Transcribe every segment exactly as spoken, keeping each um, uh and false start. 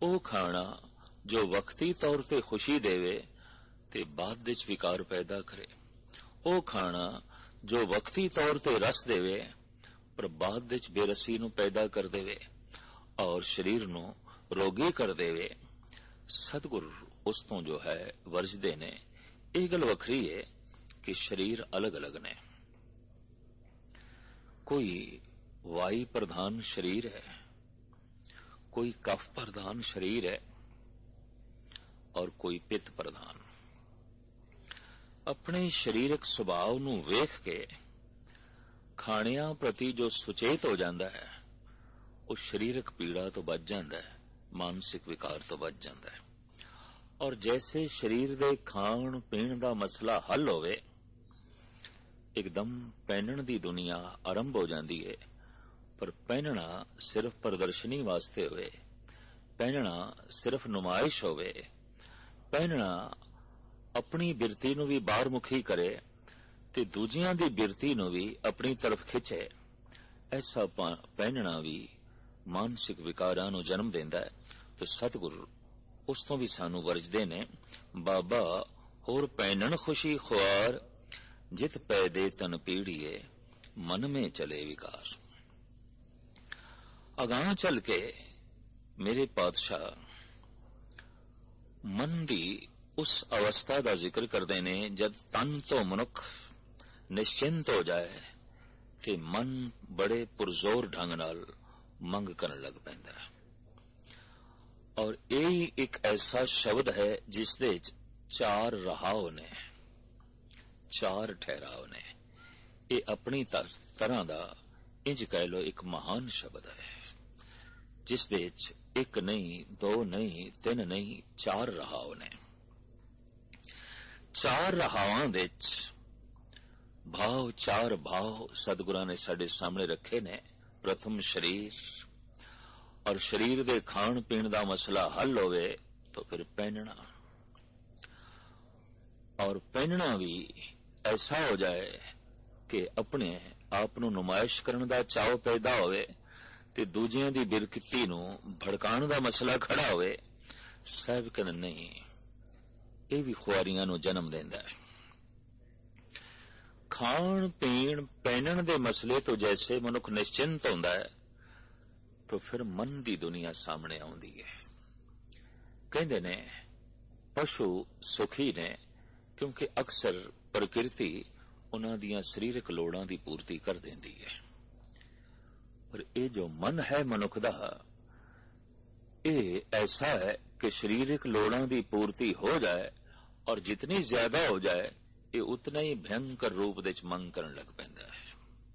ਉਹ ਖਾਣਾ ਜੋ ਵਕਤੀ ਤੌਰ ਤੇ ਖੁਸ਼ੀ ਦੇਵੇ ਤੇ ਬਾਅਦ ਵਿੱਚ ਵਿਕਾਰ ਪੈਦਾ ਕਰੇ। ਉਹ ਖਾਣਾ ਜੋ ਵਕਤੀ ਤੌਰ ਤੇ ਰਸ ਦੇਵੇ ਪਰ ਬਾਅਦ ਵਿੱਚ ਬੇਰਸੀ ਨੂੰ ਪੈਦਾ ਕਰ ਦੇਵੇ ਔਰ ਸਰੀਰ ਨੂੰ ਰੋਗੀ ਕਰ ਦੇਵੇ, ਸਤਿਗੁਰ ਉਸ ਤੋਂ ਜੋ ਹੈ ਵਰਜਦੇ ਨੇ। ਇਹ ਗੱਲ ਵੱਖਰੀ ਹੈ ਕਿ ਸਰੀਰ ਅਲੱਗ-ਅਲੱਗ ਨੇ। ਕੋਈ ਵਾਯੂ ਪ੍ਰਧਾਨ ਸਰੀਰ ਹੈ, ਕੋਈ ਕਫ ਪ੍ਰਧਾਨ ਸਰੀਰ ਹੈ ਔਰ ਕੋਈ ਪਿੱਤ ਪ੍ਰਧਾਨ। ਆਪਣੇ ਸਰੀਰਕ ਸੁਭਾਅ ਨੂੰ ਵੇਖ ਕੇ ਖਾਣਿਆਂ ਪ੍ਰਤੀ ਜੋ ਸੁਚੇਤ ਹੋ ਜਾਂਦਾ ਹੈ ਉਹ ਸਰੀਰਕ ਪੀੜਾ ਤੋਂ ਬਚ ਜਾਂਦਾ ਹੈ, ਮਾਨਸਿਕ ਵਿਕਾਰ ਤੋਂ ਬਚ ਜਾਂਦਾ ਹੈ। ਔਰ ਜੈਸੇ ਸਰੀਰ ਦੇ ਖਾਣ ਪੀਣ ਦਾ ਮਸਲਾ ਹੱਲ ਹੋਵੇ, ਇੱਕਦਮ ਪਹਿਨਣ ਦੀ ਦੁਨੀਆ ਆਰੰਭ ਹੋ ਜਾਂਦੀ ਹੈ। ਪਰ ਪਹਿਨਣਾ ਸਿਰਫ ਪ੍ਰਦਰਸ਼ਨੀ ਵਾਸਤੇ ਹੋਵੇ, ਪਹਿਨਣਾ ਸਿਰਫ ਨੁਮਾਇਸ਼ ਹੋਵੇ, ਪਹਿਨਣਾ ਆਪਣੀ ਬਿਰਤੀ ਨੂੰ ਵੀ ਬਾਹਰਮੁਖੀ ਕਰੇ ਤੇ ਦੂਜਿਆਂ ਦੀ ਬਿਰਤੀ ਨੂੰ ਵੀ ਆਪਣੀ ਤਰਫ ਖਿੱਚੇ, ਐਸਾ ਪਹਿਨਣਾ ਵੀ ਮਾਨਸਿਕ ਵਿਕਾਰਾਂ ਨੂੰ ਜਨਮ ਦਿੰਦਾ ਹੈ। ਤੇ ਸਤਿਗੁਰੂ ਉਸ ਤੋਂ ਵੀ ਸਾਨੂੰ ਵਰਜਦੇ ਨੇ, ਬਾਬਾ ਹੋਰ ਪਹਿਨਣ ਖੁਸ਼ੀ ਖੁਆਰ, ਜਿਤ ਪੈ ਦੇ ਤਨ ਪੀੜੀਏ ਮਨ ਮੇ ਚਲੇ ਵਿਕਾਰ। ਅਗਾਂਹ ਚੱਲ ਕੇ ਮੇਰੇ ਪਾਤਸ਼ਾਹ ਮਨ ਦੀ ਉਸ ਅਵਸਥਾ ਦਾ ਜ਼ਿਕਰ ਕਰਦੇ ਨੇ ਜਦ ਤਨ ਤੋਂ ਮਨੁੱਖ ਨਿਸ਼ਚਿੰਤ ਹੋ ਜਾਏ ਤੇ ਮਨ ਬੜੇ ਪੁਰਜ਼ੋਰ ਢੰਗ ਨਾਲ ਮੰਗ ਕਰਨ ਲੱਗ ਪੈਂਦਾ ਹੈ। ਔਰ ਇਹ ਇੱਕ ਐਸਾ ਸ਼ਬਦ ਹੈ ਜਿਸ ਦੇ ਵਿੱਚ ਚਾਰ ਰਹਾਉ ਨੇ, ਚਾਰ ਠਹਿਰਾਓ ਨੇ। ਇਹ ਆਪਣੀ ਤਰ੍ਹਾਂ ਦਾ ਇੰਜ ਕਹਿ ਲੋ ਇੱਕ ਮਹਾਨ ਸ਼ਬਦ ਹੈ ਜਿਸ ਦੇ ਵਿੱਚ ਇੱਕ ਨਹੀਂ, ਦੋ ਨਹੀਂ, ਤਿੰਨ ਨਹੀਂ, ਚਾਰ ਰਹਾਉ ਨੇ। ਚਾਰ ਰਹਾਵਾਂ ਦੇ ਵਿੱਚ ਭਾਵ, ਚਾਰ ਭਾਵ ਸਤਿਗੁਰਾਂ ਨੇ ਸਾਡੇ ਸਾਹਮਣੇ ਰੱਖੇ ਨੇ। ਪ੍ਰਥਮ ਸਰੀਰ, ਔਰ ਸਰੀਰ ਦੇ ਖਾਣ ਪੀਣ ਦਾ ਮਸਲਾ ਹੱਲ ਹੋਵੇ ਤਾਂ ਫਿਰ ਪਹਿਨਣਾ, ਔਰ ਪਹਿਨਣਾ ਵੀ ਐਸਾ ਹੋ ਜਾਏ ਕਿ ਆਪਣੇ ਆਪ ਨੂੰ ਨੁਮਾਇਸ਼ ਕਰਨ ਦਾ ਚਾਅ ਪੈਦਾ ਹੋਵੇ ਤੇ ਦੂਜਿਆਂ ਦੀ ਬਿਰਕਤੀ ਨੂੰ ਭੜਕਾਉਣ ਦਾ ਮਸਲਾ ਖੜਾ ਹੋਵੇ। ਸਾਹਿਬ ਕਹਿੰਦੇ ਨਹੀਂ, ਇਹ ਵੀ ਖੁਆਰੀਆਂ ਨੂੰ ਜਨਮ ਦਿੰਦਾ ਹੈ। ਖਾਣ ਪੀਣ ਪਹਿਨਣ ਦੇ ਮਸਲੇ ਤੋਂ ਜੈਸੇ ਮਨੁੱਖ ਨਿਸ਼ਚਿੰਤ ਹੁੰਦਾ ਹੈ ਤਾਂ ਫਿਰ ਮਨ ਦੀ ਦੁਨੀਆ ਸਾਹਮਣੇ ਆਉਂਦੀ ਹੈ। ਕਹਿੰਦੇ ਨੇ ਪਸ਼ੂ ਸੁਖੀ ਨੇ ਕਿਉਂਕਿ ਅਕਸਰ ਪ੍ਰਕਿਰਤੀ ਉਹਨਾਂ ਦੀਆਂ ਸਰੀਰਕ ਲੋੜਾਂ ਦੀ ਪੂਰਤੀ ਕਰ ਦਿੰਦੀ ਹੈ। ਪਰ ਇਹ ਜੋ ਮਨ ਹੈ ਮਨੁੱਖ ਦਾ, ਇਹ ਐਸਾ ਹੈ ਕਿ ਸਰੀਰਕ ਲੋੜਾਂ ਦੀ ਪੂਰਤੀ ਹੋ ਜਾਏ ਔਰ ਜਿਤਨੀ ਜ਼ਿਆਦਾ ਹੋ ਜਾਏ ਇਹ ਉਤਨਾ ਹੀ ਭਿਅੰਕਰ ਰੂਪ ਦੇ ਵਿੱਚ ਮੰਗ ਕਰਨ ਲੱਗ ਪੈਂਦਾ ਹੈ।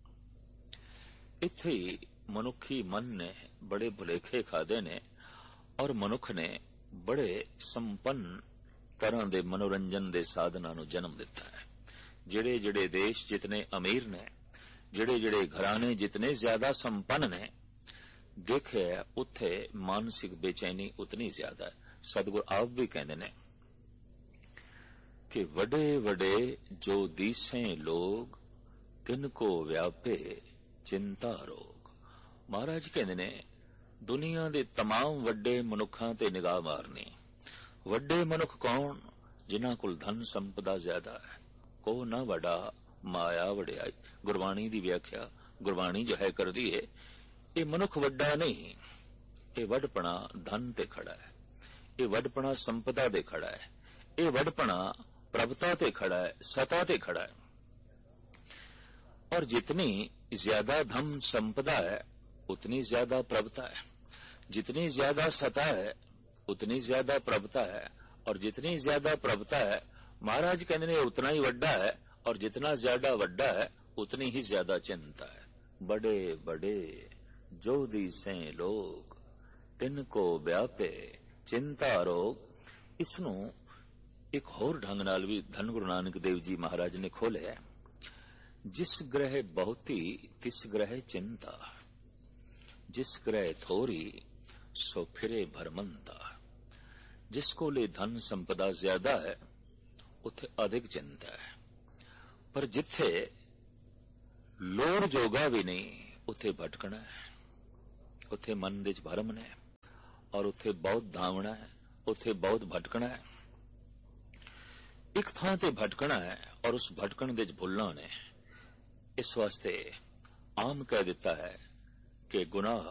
ਇੱਥੇ ਹੀ ਮਨੁੱਖੀ ਮਨ ਨੇ ਬੜੇ ਭੁਲੇਖੇ ਖਾਦੇ ਨੇ ਔਰ ਮਨੁੱਖ ਨੇ ਬੜੇ ਸੰਪੰਨ ਤਰ੍ਹਾਂ ਦੇ ਮਨੋਰੰਜਨ ਦੇ ਸਾਧਨਾਂ ਨੂੰ ਜਨਮ ਦਿੱਤਾ ਹੈ। ਜਿਹੜੇ ਜਿਹੜੇ ਦੇਸ਼ ਜਿਤਨੇ ਅਮੀਰ ਨੇ, ਜਿਹੜੇ ਜਿਹੜੇ ਘਰਾਣੇ ਜਿਤਨੇ ਜ਼ਿਆਦਾ ਸੰਪੰਨ ਨੇ, ਦੇਖਿਆ ਉੱਥੇ ਮਾਨਸਿਕ ਬੇਚੈਨੀ ਉਤਨੀ ਜ਼ਿਆਦਾ ਹੈ। ਸਤਿਗੁਰ ਆਪ ਵੀ ਕਹਿੰਦੇ ਨੇ ਕਿ ਵੱਡੇ ਵੱਡੇ ਜੋ ਦੀਸੇ ਲੋਗ ਤਿਨ ਕੋ ਵਿਆਪੇ ਚਿੰਤਾ ਰੋਗ। ਮਹਾਰਾਜ ਕਹਿੰਦੇ ਨੇ ਦੁਨੀਆ ਦੇ तमाम ਵੱਡੇ ਮਨੁੱਖਾਂ ਤੇ ਨਿਗਾਹ ਮਾਰਨੀ। ਵੱਡੇ ਮਨੁੱਖ ਕੌਣ? ਜਿਨ੍ਹਾਂ ਕੋਲ ਧਨ ਸੰਪਦਾ ਜ਼ਿਆਦਾ ਹੈ। ਕੋ ਨਾ ਵੱਡਾ ਮਾਇਆ ਵਡਿਆਈ। ਗੁਰਬਾਣੀ ਦੀ ਵਿਆਖਿਆ ਗੁਰਬਾਣੀ ਜੋ ਹੈ ਕਰਦੀ ਹੈ, ਇਹ ਮਨੁੱਖ ਵੱਡਾ ਨਹੀਂ, ਇਹ ਵੱਡਪਣਾ ਧਨ ਤੇ ਖੜਾ ਹੈ, ਇਹ ਵੱਡਪਣਾ ਸੰਪਦਾ ਤੇ ਖੜਾ ਹੈ, ਇਹ ਵੱਡਪਣਾ ਪ੍ਰਭਤਾ ਤੇ ਖੜਾ ਹੈ, ਸਤਾ ਤੇ ਖੜਾ ਹੈ। और जितनी ज्यादा धन संपदा है उतनी ज्यादा प्रभुता है, जितनी ज्यादा सता है उतनी ज्यादा प्रभुता है, और जितनी ज्यादा प्रभुता है महाराज कहते ने उतना ही वड्डा है, और जितना ज्यादा वड्डा है उतनी ही ज्यादा चिंता है। बड़े बड़े जो दिसे लोग तिनको व्यापे चिंता रोग। इसनू एक होर ढंग नाल भी धन गुरु नानक देव जी महाराज ने खोलिया, जिस ग्रह बहुती तिस ग्रह चिंता, जिस ग्रह थोड़ी सो फिरे भरमंता। जिसको ले धन संपदा ज्यादा है उथे अधिक चिंता है, पर जिथे लोड़ जोगा भी नहीं उथे भटकना है, उथे मन दे भरम ने। और उत्थे बहुत धावना है, उत्थे बहुत भटकना है। एक थां ते भटकना है और उस भटकण दे भुलना ने इस वास्ते आम कह दिता है कि गुनाह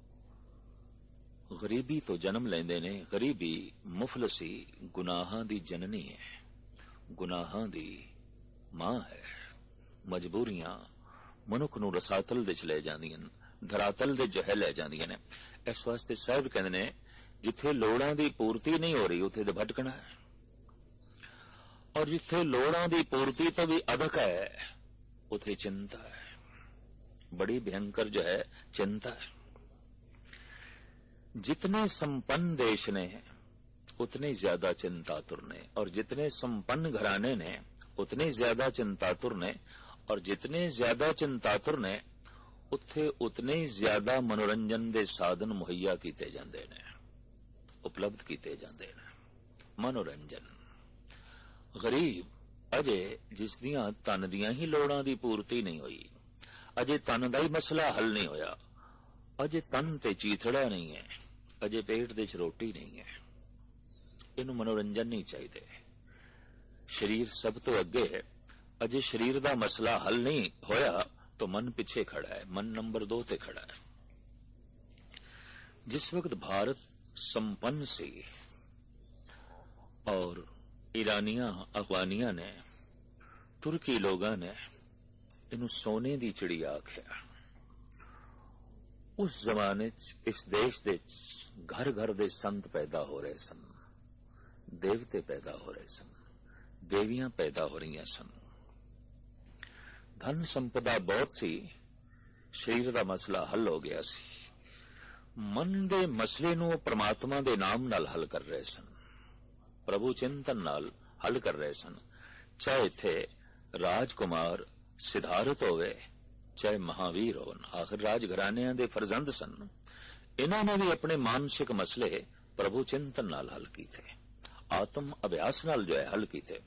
गरीबी तो जन्म लेंदे ने। गरीबी मुफलसी गुनाहां दी जननी है, गुनाहां दी मां है। मजबूरियां मनुख नूं रसातल दे च ले जांदियां, धरातल दे जह ले जांदियां ने। इस वास्ते साहब कहंदे ने जिथे लोड़ां दी पूर्ति नहीं हो रही उत्थे ते भटकना है, और जिथे लोड़ां दी पूर्ति तो भी अधिक है उथे चिंता है। बड़ी भयंकर जो है चिंता है। जितने संपन्न देश ने उतने ज्यादा चिंतातुर ने, और जितने संपन्न घराने ने उतने ज्यादा चिंतातुर ने, और जितने ज्यादा चिंतातुर ने उत्थे उतने ज्यादा मनोरंजन दे साधन मुहैया कीते जांदे ने, उपलब्ध कीते जांदे ने। मनोरंजन गरीब अजे जिस दियां तन दियां ही लोड़ां दी पूर्ति नहीं हुई, अजे तन दा ही मसला हल नहीं होया, अजे तन ते चीथड़ा नहीं है, अजे पेट दे च रोटी नहीं है, इनू मनोरंजन नहीं चाहिए। शरीर सब तो अगे है, अजे शरीर दा मसला हल नहीं होया तो मन पिछे खड़ा है, मन नंबर दो ते खड़ा है। जिस वक्त भारत संपन्न सी और ईरानिया अफगानिया ने, तुर्की लोगां ने इनू सोने दी चिड़ी आख्या। उस जमाने च इस देश दे घर घर दे संत पैदा हो रहे सन, देवते पैदा हो रहे सन, देवियां पैदा हो रही सन, धन संपदा बहुत सी, शरीर दा मसला हल हो गया सी। मन दे मसले नू परमात्मा दे नाम नाल हल कर रहे सन, प्रभु चिंतन नाल हल कर रहे सन। चाहे इत्थे राजकुमार सिद्धार्थ होवे, चाहे महावीर होवन, आखिर राजघरानियां दे फरजंद सन। इन्हां ने भी अपने मानसिक मसले प्रभु चिंतन नाल हल कीते, आत्म अभ्यास नाल जो है हल कीते।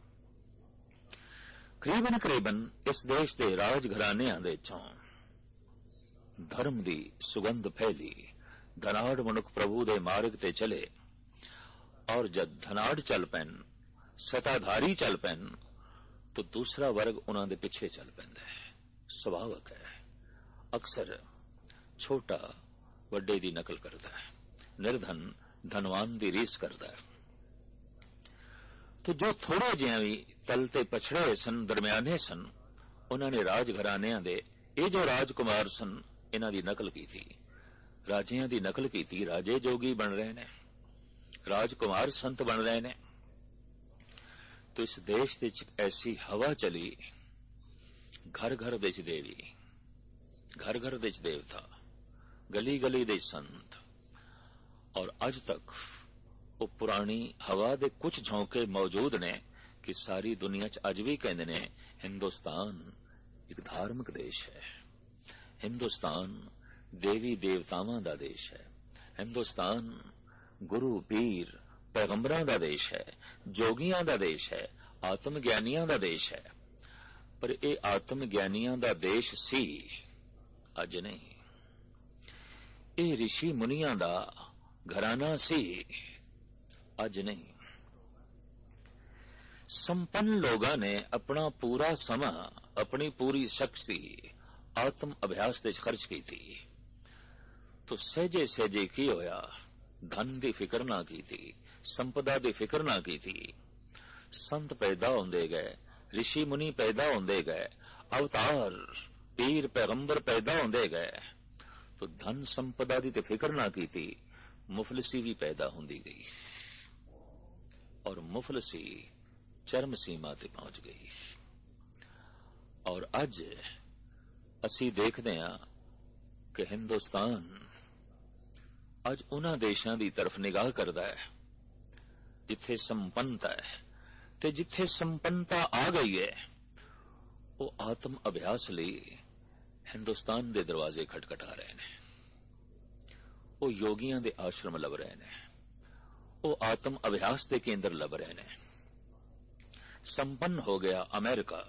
करीबन करीबन इस देश दे राजघरानियां दे चों धर्म दी सुगंध फैली। धनाड़ मनुख प्रभु दे मार्ग ते चले, और जब धनाड़ चल पैन, सताधारी चल पैन, तो दूसरा वर्ग उन्हां दे पिछे चल पैंदा है। सुभावक है। अक्सर छोटा वड्डे दी नकल करता है, निर्धन धनवान दी रीस करता है। तो जो थोड़े जिहा भी तल ते पछड़े सन, दरमियाने सन, उन्होंने राजघरानियां दे ये जो राजकुमार सन इन्हां दी नकल की थी, राजियां दी नकल की थी। राजे जोगी बन रहे ने, राजकुमार संत बन रहे ने। तो इस देश दे ऐसी हवा चली, घर घर दे च देवी, घर घर दे च देवता, गली गली दे संत, और अज तक वो पुरानी हवा दे कुछ झोंके मौजूद ने कि सारी दुनिया च अज भी कहंदे ने हिंदुस्तान एक धार्मिक देश है, हिंदुस्तान देवी देवतावां दा देश है, हिंदुस्तान गुरु पीर पैगंबरां दा देश है, जोगियां दा देश है, आत्म ज्ञानियां दा देश है। पर ये आत्म ज्ञानियां दा देश सी, अज नहीं। ये ऋषि मुनियां दा घराना सी, अज नहीं। संपन्न लोगां ने अपना पूरा समा, अपनी पूरी शक्ति आत्म अभ्यास ते खर्च की थी। तो सहजे सहजे की होया, धन दी फिक्र ना की थी, संपदा दी फिक्र ना की थी। संत पैदा होंदे गए, ऋषि मुनि पैदा होंदे गए, अवतार पीर पैगंबर पैदा होंदे गए। तो धन संपदा दी ते फिक्र ना की थी, मुफलसी भी पैदा होंदी गई, और मुफलसी चरम सीमा ते पहुंच गई। और अज असी देखते हैं कि हिंदुस्तान अज उन्हां देशां दी तरफ निगाह करदा है जिथे संपन्नता है, ते जिथे संपन्नता आ गई है वो आत्म अभ्यास लई हिंदुस्तान दे दरवाजे खटखटा रहे ने, वो योगियां दे आश्रम लभ रहे ने, वो आत्म अभ्यास दे केंद्र लभ रहे ने। संपन्न हो गया अमेरिका,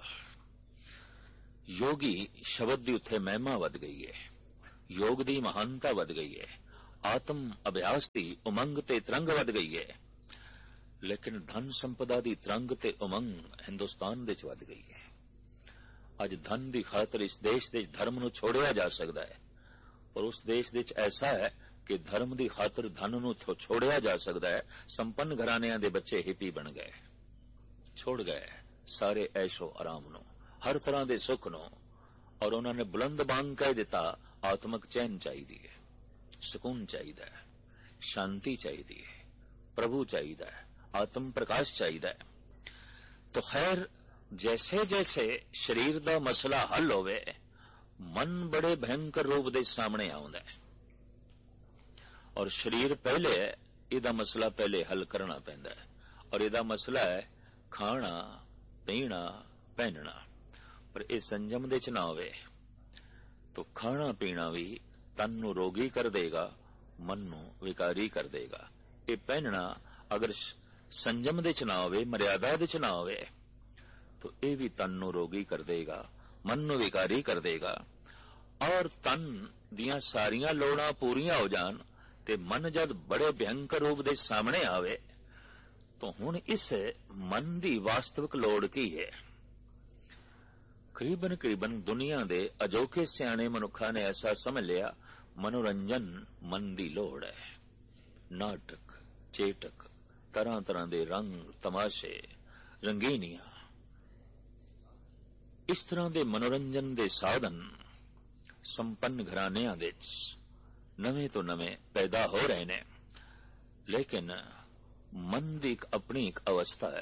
योगी शब्द दी उत्थे महिमा वध गई है, योग दी महानता वध गई है, ਆਤਮ ਅਭਿਆਸ ਦੀ ਉਮੰਗ ਤੇ ਤਰੰਗ ਵੱਧ ਗਈ ਹੈ, ਲੇਕਿਨ ਧਨ ਸੰਪਦਾ ਦੀ ਤਰੰਗ ਤੇ ਉਮੰਗ ਹਿੰਦੁਸਤਾਨ ਦੇ ਚ ਵੱਧ ਗਈ ਹੈ। ਅੱਜ ਧਨ ਦੀ ਖਾਤਰ ਇਸ ਦੇਸ਼ ਦੇ ਧਰਮ ਨੂੰ ਛੋੜਿਆ ਜਾ ਸਕਦਾ ਹੈ, ਪਰ ਉਸ ਦੇਸ਼ ਦੇ ਚ ਐਸਾ ਹੈ ਕਿ ਧਰਮ ਦੀ ਖਾਤਰ ਧਨ ਨੂੰ ਛੋੜਿਆ ਜਾ ਸਕਦਾ ਹੈ। ਸੰਪੰਨ ਘਰਾਣਿਆਂ ਦੇ ਬੱਚੇ ਹਿੱਪੀ ਬਣ ਗਏ, ਛੋੜ ਗਏ ਸਾਰੇ ਐਸ਼ੋ ਆਰਾਮ ਨੂੰ, ਹਰ ਤਰ੍ਹਾਂ ਦੇ ਸੁੱਖ ਨੂੰ, ਔਰ ਉਹਨਾਂ ਨੇ ਬੁਲੰਦ ਬਾਂਗ ਕਹਿ ਦਿੱਤਾ ਆਤਮਿਕ ਚੈਨ ਚਾਹੀਦੀ ਹੈ, ਸਕੂਨ ਚਾਹੀਦਾ ਹੈ, ਸ਼ਾਂਤੀ ਚਾਹੀਦੀ ਹੈ, ਪ੍ਰਭੂ ਚਾਹੀਦਾ ਹੈ, ਆਤਮ ਪ੍ਰਕਾਸ਼ ਚਾਹੀਦਾ ਹੈ। तो खैर जैसे जैसे शरीर दा मसला हल होवे मन बड़े भयंकर रूप दे सामने आउंदा है, और शरीर पहले है, इहदा मसला पहले हल करना पैंदा है। और इहदा मसला है खाना पीना पहनना, पर इह संजम दे च ना होवे तो खाना पीना भी तन नूं रोगी कर देगा, मन नूं विकारी कर देगा। इह पहनना अगर संजम दे च ना होवे, मर्यादा दे च ना होवे, तो यह भी तन नूं रोगी कर देगा, मन नूं विकारी कर देगा। और तन दियां सारियां लोड़ां पूरियां हो जान ते मन जद बड़े भयंकर रूप दे सामने आवे तो हुण इस मन दी वास्तविक लोड़ की है। करीबन करीबन दुनिया दे अजोके सियाणे मनुखा ने ऐसा समझ लिया मनोरंजन मन दी लोड़ है। नाटक चेटक तरह तरह दे रंग तमाशे रंगीनियां, इस तरह दे मनोरंजन दे साधन संपन्न घराणियां दे नवे तो नवे पैदा हो रहे ने, लेकिन मन दी एक अपनी एक अवस्था है।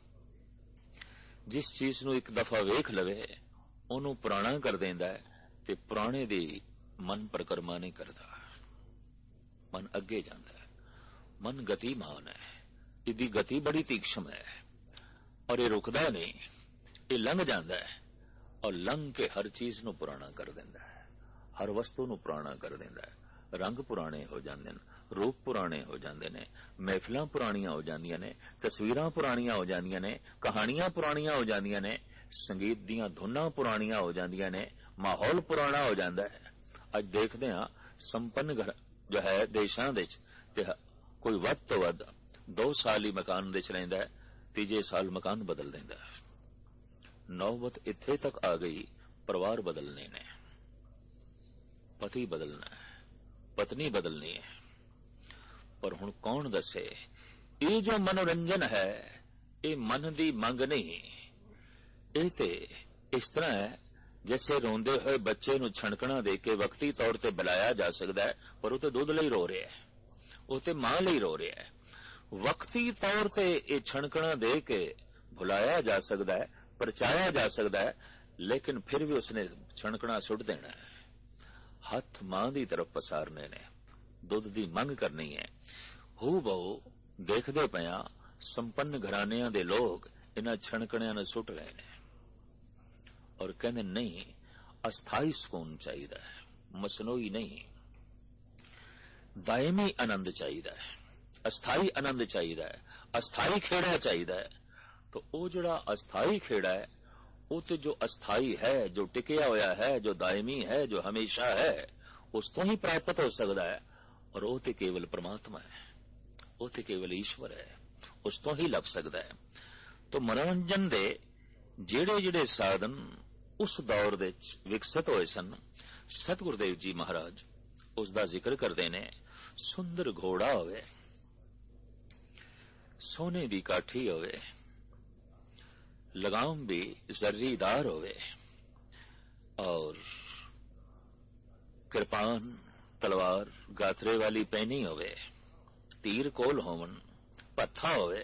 जिस चीज नूं एक दफा वेख लवे ओनू पुराना कर देंदा है ते पुराने दी मन परिक्रमा नहीं करता, मन अगे जांदा है। मन गतिमान है, इहदी गति बड़ी तीक्ष्ण है, और ये रुकदा नहीं, ये लंघ जांदा है, और लंघ के हर चीज नूं पुराना कर देंदा है, हर वस्तु नूं पुराना कर देंदा है। रंग पुराने हो जांदे ने, रूप पुराने हो जांदे ने, महफिलां पुराणियां हो जांदियां ने, तस्वीरां पुराणियां हो जांदियां ने, कहानियां पुराणियां हो जांदियां ने, संगीत दीयां धुनां पुराणियां हो जांदियां ने, माहौल पुराना हो जांदा है। अज देखदे हां संपन्न घर जो है देशां दे च कोई वध तो वध दो साल ही मकान दे च रहिंदा है, तीजे साल मकान बदल देंदा है। नौबत इत्थे तक आ गई परिवार बदलने ने, पति बदलना है, पत्नी बदलनी है, पर हुण कौन दसे ये जो मनोरंजन है ये मन दी मंग नहीं। ये ते इस तरह है जैसे रोंदे हुए बच्चे नूं छणकणा दे के वक्ती तौर ते बुलाया जा सकदा है, पर वो ते दुध लई रो रहा है, वो ते मां लई रो रहा है। वक्ती तौर ते ये छणकणा दे के भुलाया जा सकदा है, परचाया जा सकदा है, लेकिन फिर भी उसने छणकणा सुट देना है। हथ मां दी तरफ पसारने ने, दुध दी मंग करनी है। हू बहु देखदे पिया संपन्न घराणियां दे लोग इन्हां छणकणियां नूं सुट रहे ने, और कहंदे नहीं अस्थाई सुकून चाहिदा है, मसनूई नहीं, दायमी आनंद चाहिदा है, अस्थाई आनंद चाहिदा है, अस्थाई खेड़ा चाहिदा है। तो वो जिहड़ा अस्थाई खेड़ा है वो तो जो अस्थाई है, जो टिकिया होया है, जो दायमी है, जो हमेशा है, उस तो ही प्राप्त हो सकता है। और वो तो केवल परमात्मा है, वो तो केवल ईश्वर है, उस तो ही लभ सकता है। तो मनोरंजन दे जेड़े जेड़े साधन उस दौर दे विकसित होए सन, सतगुरुदेव जी महाराज उसका जिक्र करते ने। सुंदर घोड़ा होवे, सोने दी काठी होवे, लगाम भी जर्रीदार होवे, और कृपान तलवार गात्रे वाली पहनी होवे, तीर कोल होवन, पत्था होवे,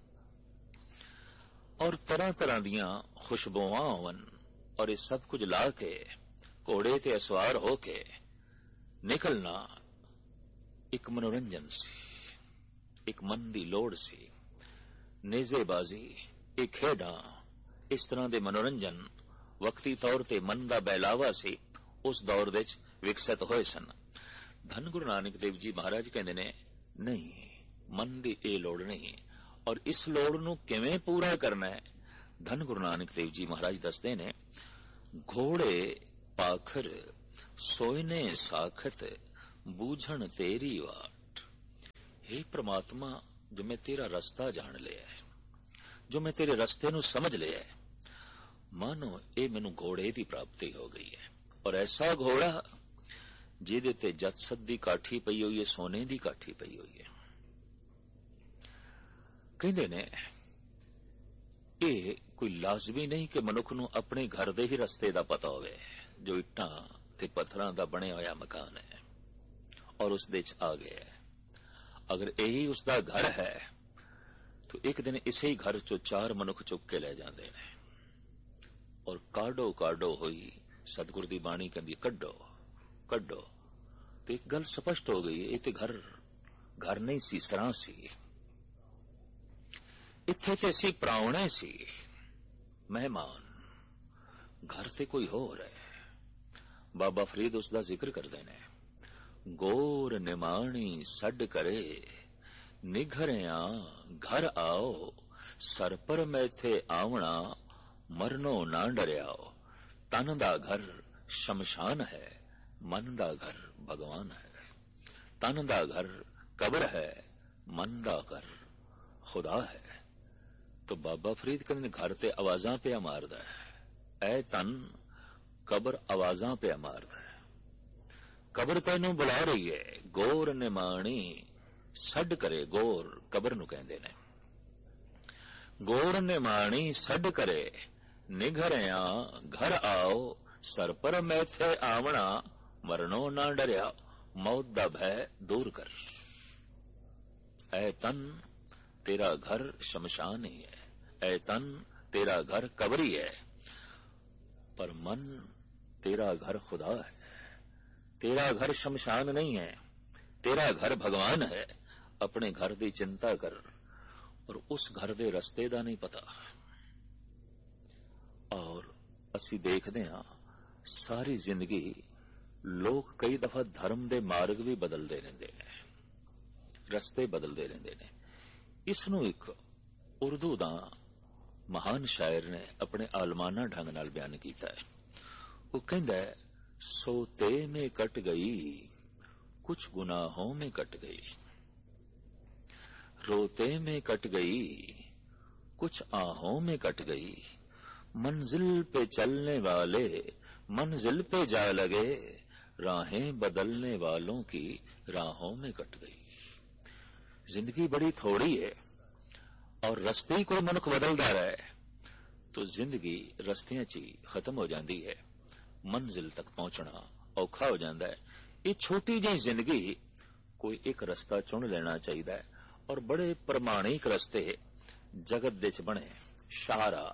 और तरह तरह दियां खुशबुआं होवन, और ये सब कुछ ला के घोड़े ते असवार होके निकलना एक मनोरंजन सी, एक मन दी लोड़ सी। नेजेबाजी, एक खेडां, इस तरह दे मनोरंजन वक्ती तौर ते मन दा बहलावा सी, उस दौर दे विकसित होए सन। धन गुरु नानक देव जी महाराज कहंदे ने नहीं, मन दी ए लोड़ नहीं, और इस लोड़ नूं किवें पूरा करना है। धन गुरु नानक देव जी महाराज दसदे ने घोड़े पाखर सोयने साखत बूझण तेरी वाट। हे परमात्मा, जो मैं तेरा रास्ता जान लिया है, जो मैं तेरे रस्ते नूं समझ लिया है, मानो ये मैनू घोड़े की प्राप्ति हो गई है। और ऐसा घोड़ा जिहदे ते जसद की काठी पई हुई है, सोने की काठी पई हुई है। कहंदे ने ये कोई लाजमी नहीं कि मनुख नूं अपने घर दे ही रस्ते दा पता होवे, जो इट्टां ते पत्थरां दा बने होया मकान है और उस दे च आ गया है। अगर यही उसका घर है तो एक दिन इसे ही घर चो चार मनुख चुक के ले जाते हैं और काडो काडो हुई सतगुर दी बाणी कहंदी कड्डो कड्डो। तो एक गल स्पष्ट हो गई, ये तो घर घर नहीं सी, सरां सी। इत्थे ते सी प्राहुणे सी, मेहमान। घर ते कोई होर है। बाबा फरीद उसका जिक्र करते ने, गोर निमाणी सड करे निघरिया घर आओ, सर पर मैथे आवना मरनो ना डरियाओ। तन दा घर शमशान है, मन दा घर भगवान है। तन दा घर कब्र है, मन दा घर खुदा है। तो बाबा फरीद कहते घर ते आवाजां पे मारदा है, ऐ तन कब्र आवाजां पे मारदा है। कब्र तैनू बुला रही है, गोर निमाणी सड करे। गोर कब्र नू कहंदे ने। गोर निमाणी सड करे निघरिया घर आओ, सर पर मैथे आवना मरनो ना डरिया। मौत दा भय दूर कर। ऐ तन तेरा घर शमशान ही है, ऐ तन तेरा घर कब्र ही है, पर मन तेरा घर खुदा है। तेरा घर शमशान नहीं है, तेरा घर भगवान है। अपने घर की चिंता कर, और उस घर के रस्ते का नहीं पता। और असी देखते हाँ सारी जिंदगी लोग कई दफा धर्म के मार्ग भी बदलते रहते हैं, रस्ते बदलते रहते हैं। इसनू एक उर्दू का महान शायर ने अपने आलमाना ढंग नाल बयान किया है। वो कहंदा है, सोते में कट गई कुछ गुनाहों में कट गई, रोते में कट गई कुछ आहों में कट गई। मंजिल पे चलने वाले मंजिल पे जा लगे, राहें बदलने वालों की राहों में कट गई। जिंदगी बड़ी थोड़ी है और रस्ते ही कोई मनुख बदलता रहे तो जिंदगी रस्तियां च ही खत्म हो जाती है। मंजिल तक पहुंचना औखा हो जाता है। ये छोटी जी जिंदगी कोई एक रस्ता चुन लेना चाहिए और बड़े प्रमाणिक रस्ते जगत दे च बने। शाहरा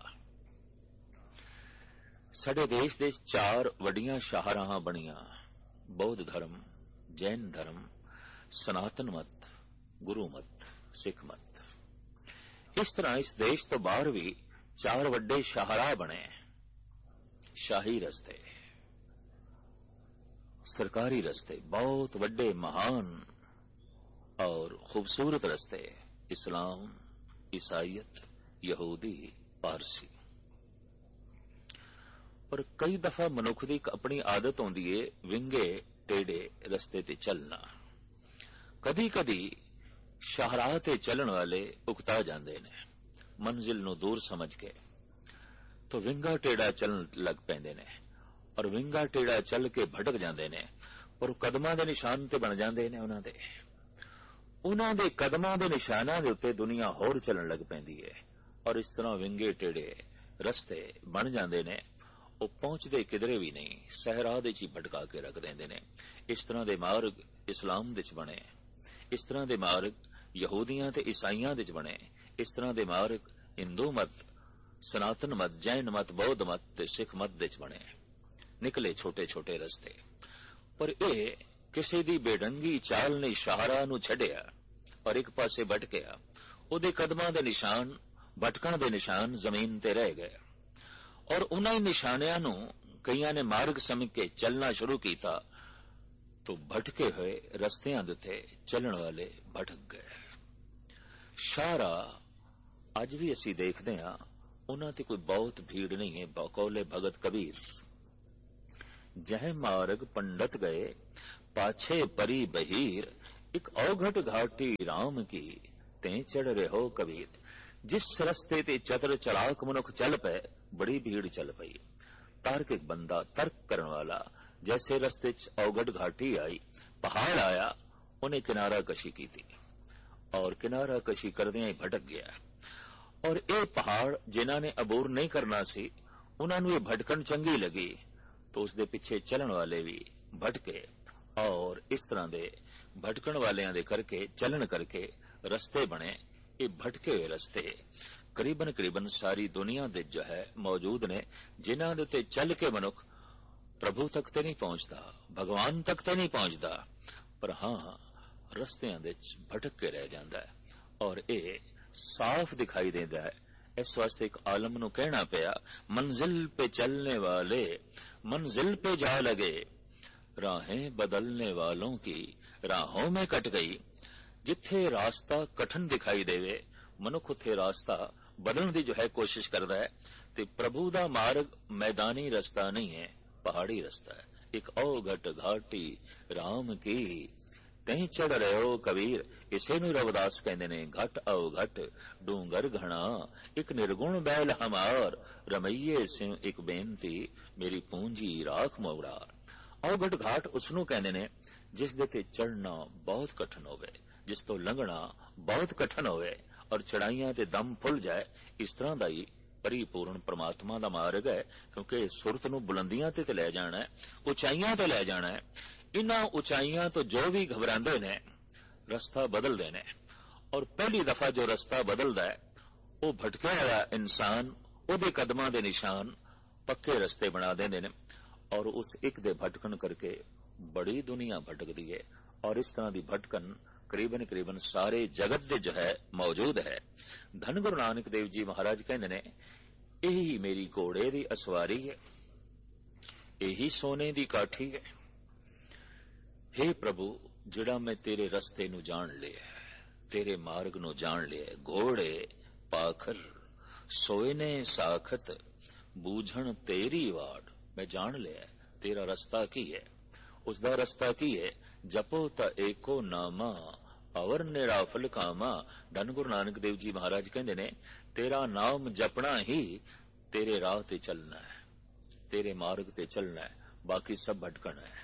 साडे देश दे चार वड्डियां शाहरां बनिया, बौद्ध धर्म, जैन धर्म, सनातन मत, गुरु मत, सिख मत। इस तरह इस देश तो बाहर भी चार वड्डे शाहराह बने। शाही रस्ते, सरकारी रस्ते, बहुत वड्डे महान और खूबसूरत रस्ते। इस्लाम, ईसाईयत, यहूदी, पारसी। पर कई दफा मनुख की अपनी आदत होंदी है विंगे टेढ़े रस्ते ते चलना। कदी कदी शाहराह ते चलन वाले उकता जाते ने मंजिल नू दूर समझ के, तो विंगा टेढ़ा चलन लग पैंदे ने और विंगा टेढ़ा चल के भटक जाते ने। पर कदमां दे निशान ते बन जाते ने उन्हां दे। उन्हां दे कदमां दे निशानां दे उत्ते दुनिया होर चलन लग पैंदी है और इस तरह विंगे टेढ़े रस्ते बन जाते ने। वो पहुंचते किधरे भी नहीं, सहरा दे च भटका के रख देंदे ने। इस तरह दे मार्ग इस्लाम दे च बने, इस तरह दे मार्ग यहूदियां ते ईसाइयां दे च बने, इस तरह दे मार्ग हिंदू मत, सनातन मत, जैन मत, बौद्ध मत ते सिख मत दे च बने। निकले छोटे छोटे रस्ते। पर यह किसी दी बेढंगी चाल ने शाहराह नू छड्डिया और एक पासे भटकिया। उहदे कदमां दे निशान, भटकण दे निशान जमीन ते रह गए और उन्हां निशानियां नू कईयां ने मार्ग समझ के चलना शुरू किया तो भटके हुए रस्तियां दे उत्ते चलण वाले भटक गए। शाहराह अज भी असी देखते हां, उन्हां ते कोई बहुत भीड़ नहीं है। बकौले भगत कबीर, जह मार्ग पंडित गए पाछे परी बहीर, एक औघट घाटी राम की, ते चढ़ रहो कबीर। जिस रस्ते ते चतुर चलाक मनुख चल पे, बड़ी भीड़ चल पई। तार्किक बंदा, तर्क करने वाला, जैसे रस्ते च औघट घाटी आई, पहाड़ आया, उन्हें किनारा कशी की थी और किनारा कशी करदियां ही भटक गया। और ये पहाड़ जिन्हां ने अबूर नहीं करना सी, उन्हां नूं ये भटकन चंगी लगी, तो उसदे पिछे चलन वाले भी भटके। और इस तरह दे भटकन वालियां दे करके चलन करके रस्ते बने। ये भटके हुए रस्ते करीबन करीबन सारी दुनिया दे जो है मौजूद ने, जिन्हां दे ते चल के मनुख प्रभु तक ते नहीं पहुंचता, भगवान तक ते नहीं पहुंचता, पर हां रस्तियां दे भटक के रह जांदा है। और ये साफ दिखाई देता है। इस वास्ते एक आलम नूं कहना पिया, मंजिल पे चलने वाले मंजिल पे जा लगे, राहें बदलने वालों की राहों में कट गई। जिथे रास्ता कठिन दिखाई देवे, मनुख उथे रास्ता बदलने की जो है कोशिश करता है। ते प्रभु दा मार्ग मैदानी रास्ता नहीं है, पहाड़ी रास्ता है। एक औघट घाटी राम की, तहीं चढ़ रहे हो कबीर। इसे नूं रविदास कहंदे ने, घट अवघट डूंगर घना, एक निर्गुण बैल हमार, रमैये सिंह एक बेनती, मेरी पूंजी राख मोरार। औघट घाट उसनूं कहंदे ने जिस दे ते चढ़ना बहुत कठिन होवे, जिस तो लंघना बहुत कठिन होवे और चढ़ाइयां ते दम फुल जाए। इस तरह दा ही परिपूर्ण परमात्मा दा मार्ग है, क्योंकि सुरत नूं बुलंदियां ते ले जाना है, उचाइयां ते ले जाना है। इन्हां उचाइयां तो जो भी घबरांदे ने रस्ता बदलदे ने, और पहली दफा जो रस्ता बदलदा है वो भटके होया इंसान, ओदे कदमां दे निशान पक्के रस्ते बना देंदे ने। और उस एक दे भटकन करके बड़ी दुनिया भटकदी है। और इस तरह की भटकन करीबन करीबन सारे जगत दे जो है मौजूद है। धन गुरु नानक देव जी महाराज कहंदे ने, यही मेरी घोड़े दी असवारी है, यही सोने दी काठी है। हे प्रभु, जिहड़ा मैं तेरे रस्ते नूं जान लिया, तेरे मार्ग नूं जान लिया, घोड़े पाखर सोए साखत, बूझण तेरी वाड़, मैं जान लिया तेरा रस्ता की है। उसदा रस्ता की है, जपो ता एको नामा, अवर निराफल कामा। धन गुरु नानक देव जी महाराज कहंदे ने, तेरा नाम जपना ही तेरे राह ते चलना है, तेरे मार्ग ते चलना है, बाकी सब भटकना है।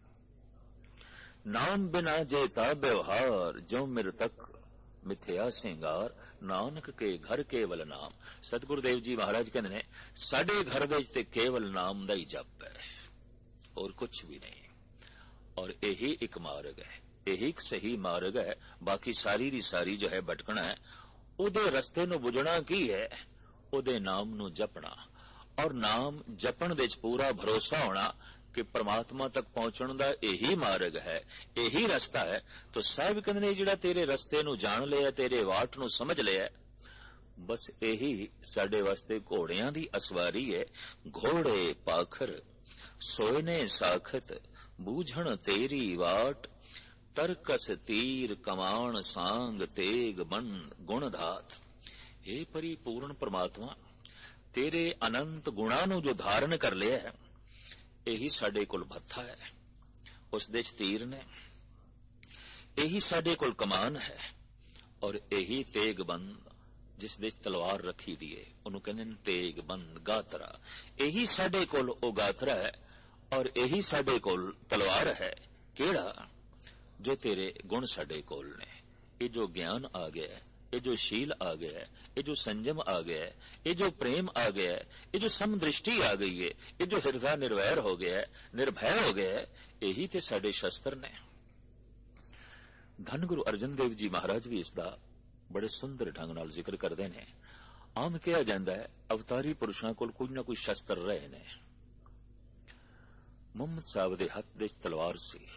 नाम बिना जेता व्यवहार, जो मेरे तक मिथ्या सिंगार, नानक के घर केवल नाम। सतगुरुदेव जी महाराज कहते ने, साडे घर दे ते केवल नाम दा ही जप है, और कुछ भी नहीं। और यही एक मार्ग है, यही एक सही मार्ग है। बाकी सारी दी सारी जो है भटकना है। उदे रस्ते नूं बुझना की है, उदे नाम नूं जपना। और नाम जपण दे पूरा भरोसा होना कि परमात्मा तक पहुंचण दा यही मार्ग है, यही रास्ता है। तो साहिब कहंदे ने, जिहड़ा तेरे रस्ते नूं जान लिया, तेरे वाट नूं समझ लिया, बस यही साडे वास्ते घोड़ियां दी असवारी है। घोड़े पाखर सोयने साखत, बूझण तेरी वाट, तरकस तीर कमान सांग, तेग बन गुण धात। हे परिपूर्ण परमात्मा, तेरे अनंत गुणां नूं जो धारण कर लिया है, यही साडे कोल भत्था है, उस दे च तीर ने, यही साडे कोल कमान है, और यही तेग बंद जिस दे च तलवार रखी दी है, उन्होंने कहते हैं तेग बंद गातरा। यही साडे कोल ओ गातरा है, और यही साडे कोल तलवार है। केड़ा? जो तेरे गुण साडे कोल ने। ये जो ज्ञान आ गया है, ये जो शील आ गया है, ये जो संयम आ गया है, ये जो प्रेम आ गया है, ये जो समदृष्टि आ गई है, ये जो हृदय निर्वैर हो गया है, निर्भय हो गया है, यही ते साडे शस्त्र ने। धन गुरु अर्जन देव जी महाराज भी इसका बड़े सुंदर ढंग नाल जिक्र करते हैं। आम कहा जाता है, अवतारी पुरुषों कोल कुछ ना कुछ शस्त्र रहे ने। मुहम्मद साहब दे हथ दे तलवार सी।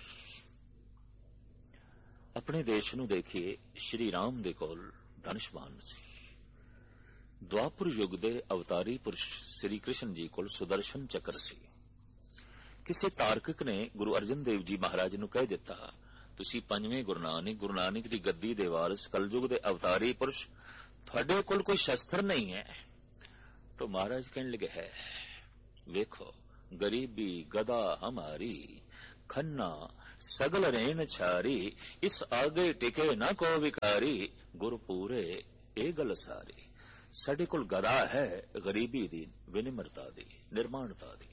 अपने देश नूं देखिए, श्री राम दे कोल धनुष्बाण सी। द्वापर युग दे अवतारी पुरुष श्री कृष्ण जी कोल सुदर्शन चक्र सी। किसी तार्किक ने गुरु अर्जन देव जी महाराज नूं कह दिता, तुसी पंजवें गुरु नानक गुरु नानक दी गद्दी दे वारिस कलयुग दे अवतारी पुरुष, तुहाडे कोल कोई शस्त्र नहीं है। तो महाराज कहने लगे, है वेखो, गरीबी गदा हमारी, खन्ना सगल रेन छारी, इस आगे टिके न को विकारी, गुर पूरे ए गल सारी। साडे कोल गदा है गरीबी दी, विनिम्रता दी, निर्माणता दी।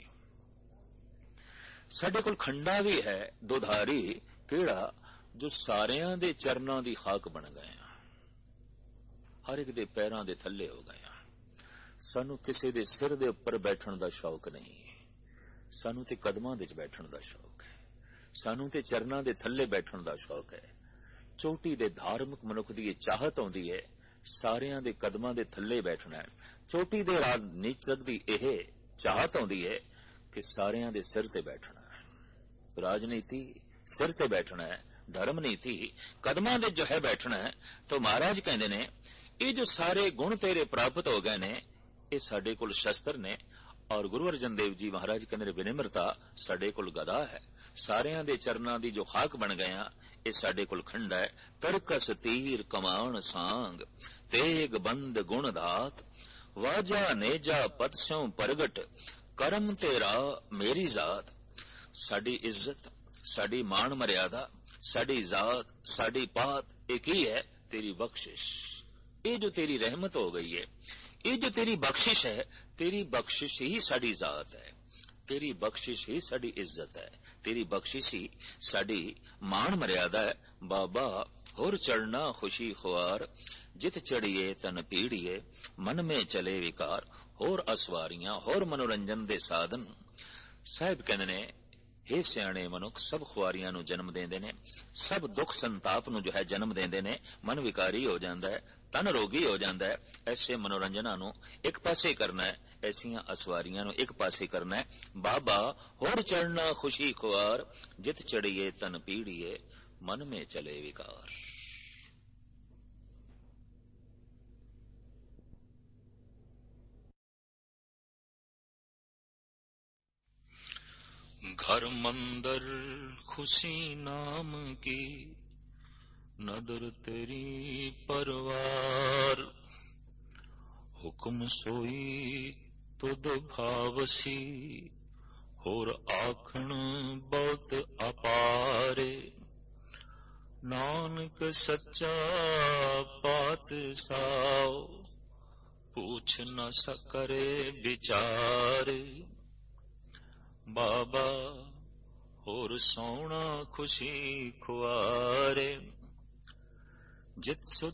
साडे कोल खंडा भी है दुधारी, केड़ा जो सारियां दे चरनां दी खाक बन गए, हर एक दे पैरां दे थल्ले हो गए। सानू किसी दे सिर दे उपर बैठण दा शौक नहीं, सानू ते कदमां दे बैठण दा शौक है, सानू ते चरनां दे थल्ले बैठण दा शौक है। चोटी दे धार्मिक मनुख दी चाहत आउंदी है सारियां दे कदमां दे थल्ले बैठना है। चोटी दे राजनीतिक दी यह चाहत आउंदी है कि सारियां दे सिर ते बैठना है। राजनीति सिर ते बैठना है, धर्म नीति कदमां दे जो है बैठना है। तो महाराज कहंदे ने ये जो सारे गुण तेरे प्राप्त हो गए ने, ये साडे कोल शस्त्र ने। और गुरु अर्जन देव जी महाराज कहंदे विनिम्रता साडे कोल गदा है, सारियां दे चरनां दी जो खाक बन गया ये साडे कोल खंडा है। तरकस तीर कमान सांग, तेग बंद गुण दात, वाजा नेजा पद स्यों प्रगट, करम तेरा मेरी जात। साडी इज्जत, साडी मान मर्यादा, साडी जात, साडी पात एक ही है तेरी बख्शिश। ये जो तेरी रहमत हो गई है, ये जो तेरी बख्शिश है, तेरी बख्शिश ही साडी जात है, तेरी बख्शिश ही साडी इज्जत है, तेरी बख्शिश ही साडी मान मर्यादा है। बाबा होर चढ़ना खुशी खुआर, जित चढ़िए तन पीड़िए, मन में चले विकार, होर असवारियां होर मनोरंजन दे साधन। साहिब कहंदे ने हे सियाणे मनुख सब खुआरियां नू जन्म देंदे ने, सब दुख संताप नू जो है जन्म देंदे ने। मन विकारी हो जांदा है, तन रोगी हो जांदा है। ऐसे मनोरंजनां नू एक पासे करना है, ऐसियां असवारियां नू एक पासे करना है। बाबा होर चढ़ना खुशी खुआर, जित चढ़िए तन पीड़िए, मन में चले विकार। घर मंदर खुशी नाम की, नदर तेरी परवार, हुक्म सोई तुद भावसी, होर आखण बहुत अपारे। नानक सच्चा पातशाह, पूछ न सकरे विचारे। बाबा होर सोना खुशी खुआरे, जित सुध